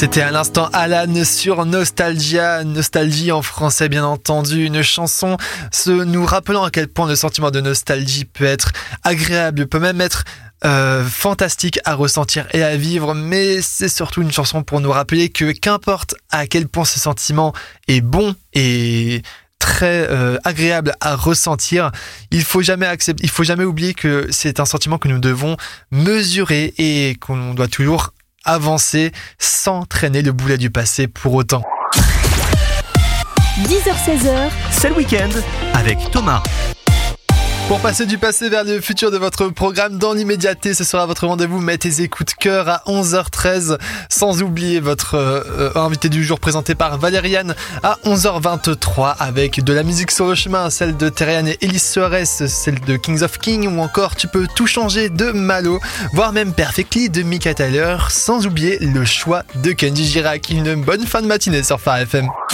C'était à l'instant Alan sur Nostalgia, Nostalgie en français bien entendu, une chanson nous rappelant à quel point le sentiment de nostalgie peut être agréable, peut même être fantastique à ressentir et à vivre, mais c'est surtout une chanson pour nous rappeler que qu'importe à quel point ce sentiment est bon et très agréable à ressentir, il faut jamais oublier que c'est un sentiment que nous devons mesurer et qu'on doit toujours avancer sans traîner le boulet du passé pour autant. 10h-16h, c'est le week-end avec Thomas. Pour passer du passé vers le futur de votre programme dans l'immédiateté, ce sera votre rendez-vous Mettez écoute cœur à 11h13, sans oublier votre invité du jour présenté par Valériane à 11h23 avec de la musique sur le chemin, celle de Terian et Elise Soares, celle de Kings of King ou encore Tu peux tout changer de Malo, voire même Perfectly de Mika Tyler, sans oublier le choix de Kenji Girac. Une bonne fin de matinée sur Phare FM.